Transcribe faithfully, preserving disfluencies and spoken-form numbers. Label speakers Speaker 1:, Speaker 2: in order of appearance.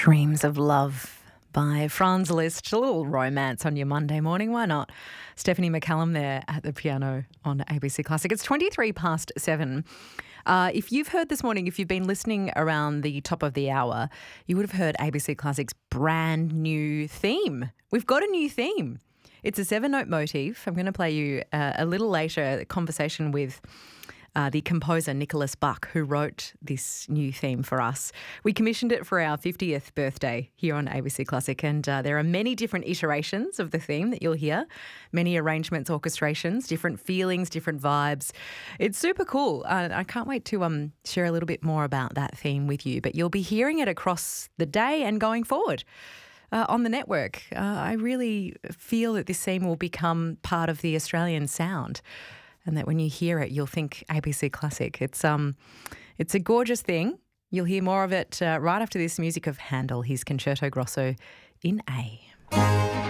Speaker 1: Dreams of Love by Franz Liszt. A little romance on your Monday morning, why not? Stephanie McCallum there at the piano on A B C Classic. It's twenty-three past seven. Uh, if you've heard this morning, if you've been listening around the top of the hour, you would have heard A B C Classic's brand new theme. We've got a new theme. It's a seven-note motif. I'm going to play you uh, a little later a conversation with Uh, the composer Nicholas Buck, who wrote this new theme for us. We commissioned it for our fiftieth birthday here on A B C Classic, and uh, there are many different iterations of the theme that you'll hear, many arrangements, orchestrations, different feelings, different vibes. It's super cool. Uh, I can't wait to um, share a little bit more about that theme with you, but you'll be hearing it across the day and going forward. Uh, on the network. Uh, I really feel that this theme will become part of the Australian sound, and that when you hear it, you'll think A B C Classic. It's um, it's a gorgeous thing. You'll hear more of it uh, right after this music of Handel, his Concerto Grosso in A.